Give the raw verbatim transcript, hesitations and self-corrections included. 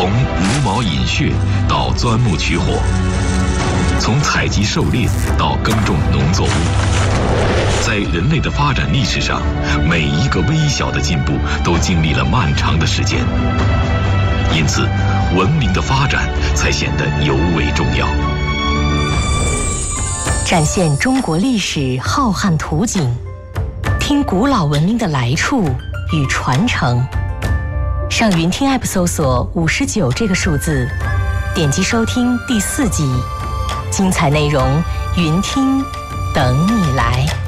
从茹毛饮血到钻木取火，从采集狩猎到耕种农作物，在人类的发展历史上，每一个微小的进步都经历了漫长的时间。因此，文明的发展才显得尤为重要。 展现中国历史浩瀚图景，听古老文明的来处与传承。上云听 App 搜索五十九这个数字，点击收听第四集，精彩内容云听等你来。